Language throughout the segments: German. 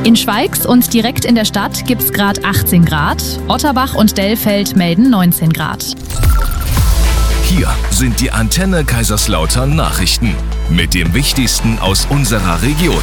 In Schweigs und direkt in der Stadt gibt's gerade 18 Grad. Otterbach und Dellfeld melden 19 Grad. Hier sind die Antenne Kaiserslautern Nachrichten mit dem Wichtigsten aus unserer Region.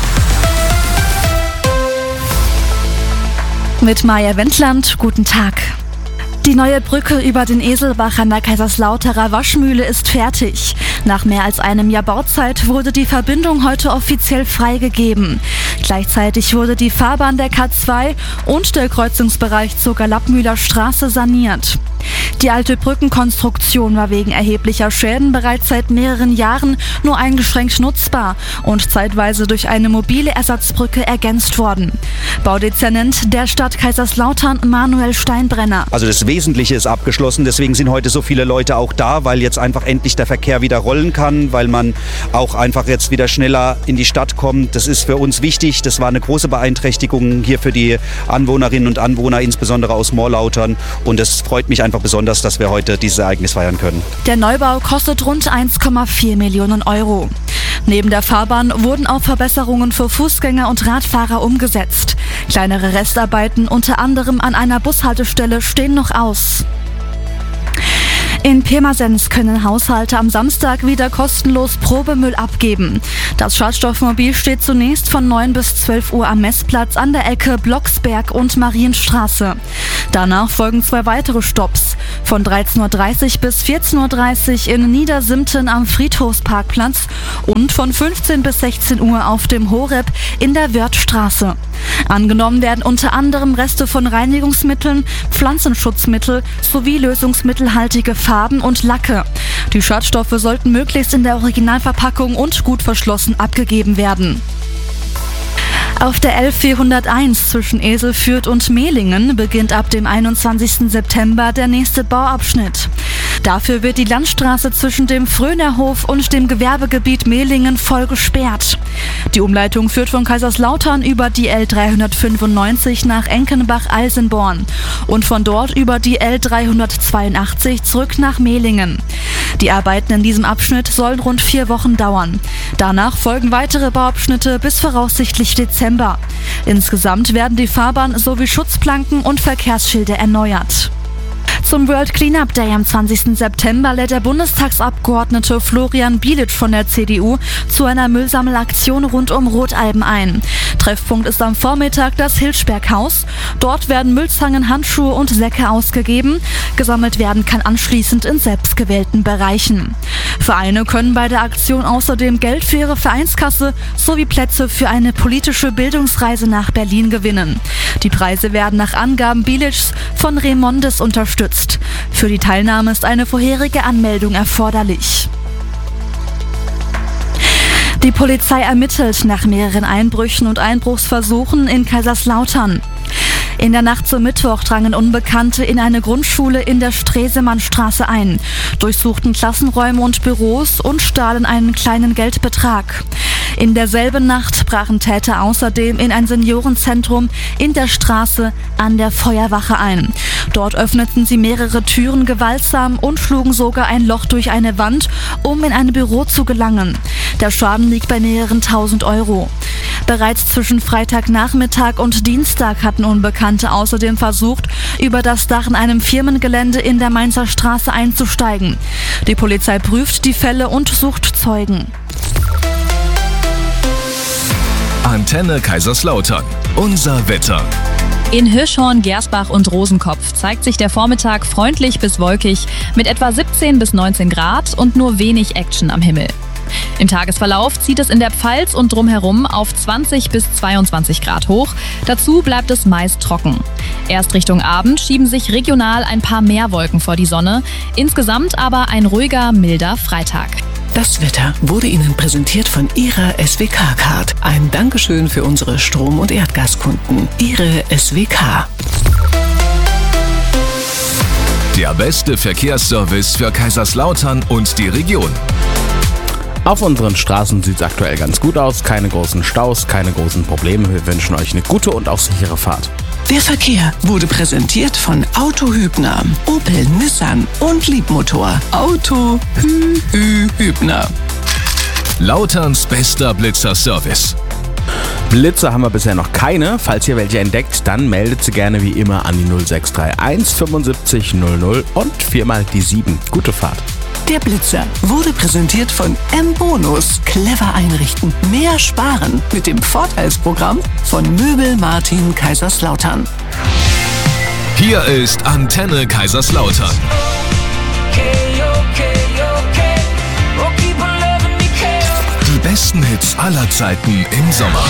Mit Maja Wendland, guten Tag. Die neue Brücke über den Eselbach an der Kaiserslauterer Waschmühle ist fertig. Nach mehr als einem Jahr Bauzeit wurde die Verbindung heute offiziell freigegeben. Gleichzeitig wurde die Fahrbahn der K2 und der Kreuzungsbereich zur Galappmühler Straße saniert. Die alte Brückenkonstruktion war wegen erheblicher Schäden bereits seit mehreren Jahren nur eingeschränkt nutzbar und zeitweise durch eine mobile Ersatzbrücke ergänzt worden. Baudezernent der Stadt Kaiserslautern Manuel Steinbrenner. Also das Wesentliche ist abgeschlossen, deswegen sind heute so viele Leute auch da, weil jetzt einfach endlich der Verkehr wieder rollen kann, weil man auch einfach jetzt wieder schneller in die Stadt kommt. Das ist für uns wichtig, das war eine große Beeinträchtigung hier für die Anwohnerinnen und Anwohner, insbesondere aus Morlautern, und es freut mich einfach besonders, dass wir heute dieses Ereignis feiern können. Der Neubau kostet rund 1,4 Millionen Euro. Neben der Fahrbahn wurden auch Verbesserungen für Fußgänger und Radfahrer umgesetzt. Kleinere Restarbeiten, unter anderem an einer Bushaltestelle, stehen noch aus. In Pirmasens können Haushalte am Samstag wieder kostenlos Probemüll abgeben. Das Schadstoffmobil steht zunächst von 9 bis 12 Uhr am Messplatz an der Ecke Blocksberg und Marienstraße. Danach folgen 2 weitere Stopps. Von 13.30 Uhr bis 14.30 Uhr in Niedersimten am Friedhofsparkplatz und von 15 bis 16 Uhr auf dem Horeb in der Wörthstraße. Angenommen werden unter anderem Reste von Reinigungsmitteln, Pflanzenschutzmittel sowie lösungsmittelhaltige Farben und Lacke. Die Schadstoffe sollten möglichst in der Originalverpackung und gut verschlossen abgegeben werden. Auf der L401 zwischen Eselfürth und Mehlingen beginnt ab dem 21. September der nächste Bauabschnitt. Dafür wird die Landstraße zwischen dem Frönerhof und dem Gewerbegebiet Mehlingen voll gesperrt. Die Umleitung führt von Kaiserslautern über die L395 nach Enkenbach-Alsenborn und von dort über die L382 zurück nach Mehlingen. Die Arbeiten in diesem Abschnitt sollen rund 4 Wochen dauern. Danach folgen weitere Bauabschnitte bis voraussichtlich Dezember. Insgesamt werden die Fahrbahn sowie Schutzplanken und Verkehrsschilder erneuert. Zum World Cleanup Day am 20. September lädt der Bundestagsabgeordnete Florian Bielic von der CDU zu einer Müllsammelaktion rund um Rotalben ein. Treffpunkt ist am Vormittag das Hilschberghaus. Dort werden Müllzangen, Handschuhe und Säcke ausgegeben. Gesammelt werden kann anschließend in selbstgewählten Bereichen. Vereine können bei der Aktion außerdem Geld für ihre Vereinskasse sowie Plätze für eine politische Bildungsreise nach Berlin gewinnen. Die Preise werden nach Angaben Bielics von Remondes unterstützt. Für die Teilnahme ist eine vorherige Anmeldung erforderlich. Die Polizei ermittelt nach mehreren Einbrüchen und Einbruchsversuchen in Kaiserslautern. In der Nacht zum Mittwoch drangen Unbekannte in eine Grundschule in der Stresemannstraße ein, durchsuchten Klassenräume und Büros und stahlen einen kleinen Geldbetrag. In derselben Nacht brachen Täter außerdem in ein Seniorenzentrum in der Straße an der Feuerwache ein. Dort öffneten sie mehrere Türen gewaltsam und schlugen sogar ein Loch durch eine Wand, um in ein Büro zu gelangen. Der Schaden liegt bei mehreren 1000 Euro. Bereits zwischen Freitagnachmittag und Dienstag hatten Unbekannte außerdem versucht, über das Dach in einem Firmengelände in der Mainzer Straße einzusteigen. Die Polizei prüft die Fälle und sucht Zeugen. Antenne Kaiserslautern. Unser Wetter. In Hirschhorn, Gersbach und Rosenkopf zeigt sich der Vormittag freundlich bis wolkig mit etwa 17 bis 19 Grad und nur wenig Action am Himmel. Im Tagesverlauf zieht es in der Pfalz und drumherum auf 20 bis 22 Grad hoch. Dazu bleibt es meist trocken. Erst Richtung Abend schieben sich regional ein paar mehr Wolken vor die Sonne. Insgesamt aber ein ruhiger, milder Freitag. Das Wetter wurde Ihnen präsentiert von Ihrer SWK-Card. Ein Dankeschön für unsere Strom- und Erdgaskunden. Ihre SWK. Der beste Verkehrsservice für Kaiserslautern und die Region. Auf unseren Straßen sieht es aktuell ganz gut aus. Keine großen Staus, keine großen Probleme. Wir wünschen euch eine gute und auch sichere Fahrt. Der Verkehr wurde präsentiert von Auto Hübner, Opel, Nissan und Liebmotor. Auto Hübner. Lauterns bester Blitzerservice. Blitze haben wir bisher noch keine. Falls ihr welche entdeckt, dann meldet sie gerne wie immer an die 0631 75 00 und 4 die 7. Gute Fahrt. Der Blitzer wurde präsentiert von M-Bonus. Clever einrichten, mehr sparen mit dem Vorteilsprogramm von Möbel Martin Kaiserslautern. Hier ist Antenne Kaiserslautern. Die besten Hits aller Zeiten im Sommer.